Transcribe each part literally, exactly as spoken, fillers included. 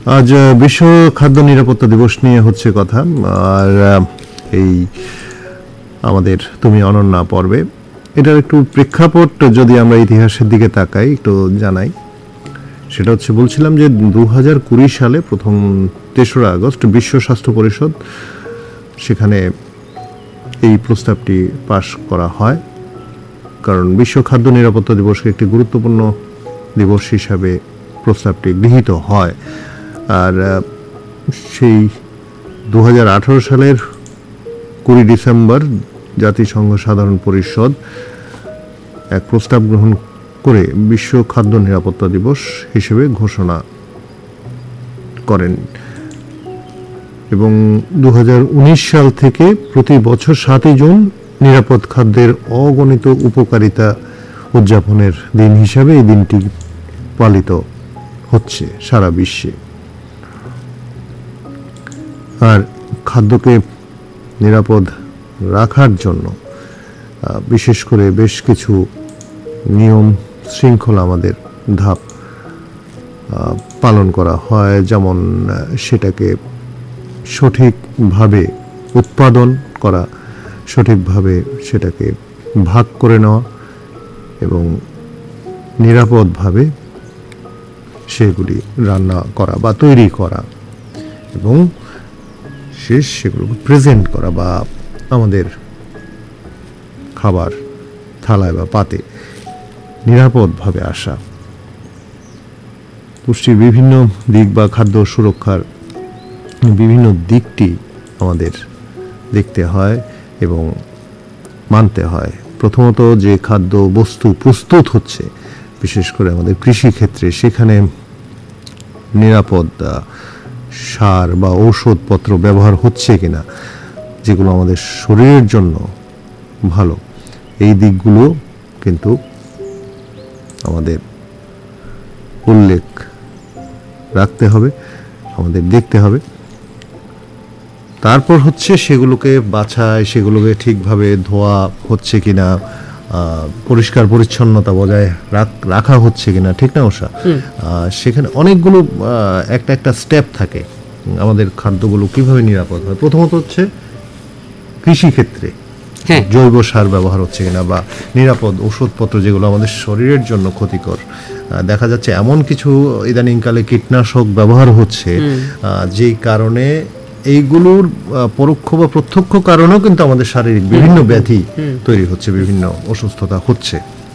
আজ বিশ্ব খাদ্য নিরাপত্তা দিবস নিয়ে হচ্ছে কথা। আর এই আমাদের তুমি অনন্যা পর্বে এটার একটু প্রেক্ষাপট যদি আমরা ইতিহাসের দিকে তাকাই, একটু জানাই। সেটা হচ্ছে, বলছিলাম যে দু হাজার কুড়ি সালে প্রথম তেসরা আগস্ট বিশ্ব স্বাস্থ্য পরিষদ সেখানে এই প্রস্তাবটি পাশ করা হয়, কারণ বিশ্ব খাদ্য নিরাপত্তা দিবসকে একটি গুরুত্বপূর্ণ দিবস হিসাবে প্রস্তাবটি গৃহীত হয়। আর সেই দু হাজার আঠারো সালের কুড়ি ডিসেম্বর জাতিসংঘ সাধারণ পরিষদ এক প্রস্তাব গ্রহণ করে বিশ্ব খাদ্য নিরাপত্তা দিবস হিসেবে ঘোষণা করেন এবং দু হাজার উনিশ সাল থেকে প্রতি বছর সাতই জুন নিরাপদ খাদ্যের অগণিত উপকারিতা উদযাপনের দিন হিসাবে এই দিনটি পালিত হচ্ছে সারা বিশ্বে। আর খাদ্যকে নিরাপদ রাখার জন্য বিশেষ করে বেশ কিছু নিয়ম শৃঙ্খলা আমাদের ধাপ পালন করা হয়, যেমন সেটাকে সঠিকভাবে উৎপাদন করা, সঠিকভাবে সেটাকে ভাগ করে নেওয়া এবং নিরাপদভাবে সেগুলি রান্না করা বা তৈরি করা এবং শেষ সেগুলোকে প্রেজেন্ট করা বা আমাদের খাবার থালায় বা পাতে নিরাপদভাবে আসা। পুষ্টির বিভিন্ন দিক বা খাদ্য সুরক্ষার বিভিন্ন দিকটি আমাদের দেখতে হয় এবং মানতে হয়। প্রথমত, যে খাদ্য বস্তু প্রস্তুত হচ্ছে বিশেষ করে আমাদের কৃষিক্ষেত্রে, সেখানে নিরাপদ সার বা ঔষধপত্র ব্যবহার হচ্ছে কিনা, যেগুলো আমাদের শরীরের জন্য ভালো, এই দিকগুলো কিন্তু আমাদের উল্লেখ রাখতে হবে, আমাদের দেখতে হবে। তারপর হচ্ছে সেগুলোকে বাছাই, সেগুলোকে ঠিকভাবে ধোয়া হচ্ছে কিনা, পরিষ্কার পরিচ্ছন্নতা বজায় রাখা হচ্ছে কিনা, ঠিক না ওষা? সেখানে অনেকগুলো একটা একটা স্টেপ থাকে আমাদের খাদ্যগুলো কিভাবে নিরাপদ হয়। প্রথমত হচ্ছে কৃষিক্ষেত্রে জৈব সার ব্যবহার হচ্ছে কিনা বা নিরাপদ ওষুধপত্র যেগুলো আমাদের শরীরের জন্য ক্ষতিকর। দেখা যাচ্ছে এমন কিছু ইদানিংকালে কীটনাশক ব্যবহার হচ্ছে যেই কারণে এইগুলোর পরোক্ষ বা প্রত্যক্ষ কারণেও কিন্তু আমাদের শারীরিক বিভিন্ন ব্যাধি তৈরি হচ্ছে, বিভিন্ন অসুস্থতা হচ্ছে।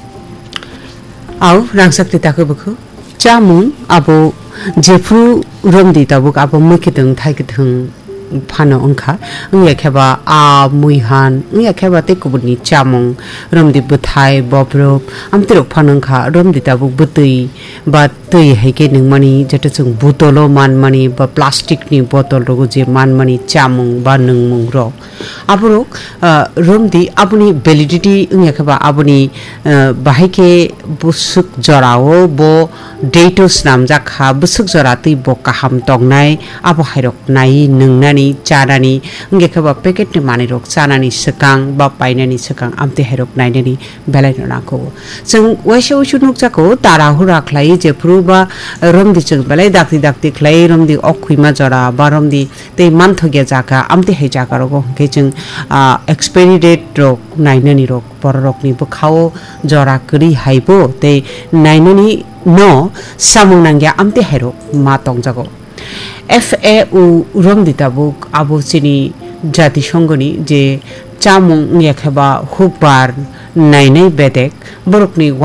আও রাংসাকতে তাকবখু চামুন আবো যেফু রমদি তাবুক আবো মকিতং থাইকথং ফানো अंखा अंगे खेबा आ मुइहान अंगे खेबा ते कुबनि चामं रमदि बुथाय बब्रब आमतिरक फानंखा रमदि ताबुक बुतै बा तै हाइके नंगमानि जते जों बुतलो मानमानि बा प्लास्टिक नि बोतल रगो जे मानमानि चामं बा नंगमं र आबरक रमदि आबुनि वैलिडिटी अंगे खेबा आबुनि बाहायके बुसुक जराओ बो डेटोस नाम जाखा बुसुक जरातै बो काहाम तंगनाय आबो हायरक नाय नंगनानि चानानि अंगे खेबा पैकेट नि मानि रक चानानि सकां बा पाइनानि सकां आमते हायरक नायनानि बेलायनो नाखौ जों वाइसे उसु नुकजाखौ ताराहुरा खलाय जेफ्रु बा रमदि जों बेलाय दाक्ति दाक्ति खलाय रमदि अखुइमा जरा बा रमदि तै मानथगे जाका आमते हाय जाका रक के जों एक्सपायरी डेट रक नायनानि रक बर रकनि बखाओ जरा करि हायबो तै नायनानि न सामुं नांगिया आमते हायरक मा तंगजागो एफ ए उ रमदि ताबुक आबो चिनि जातिसंघनि जे चामुं याखेबा हुबार नायनाय बेदेक बरकनि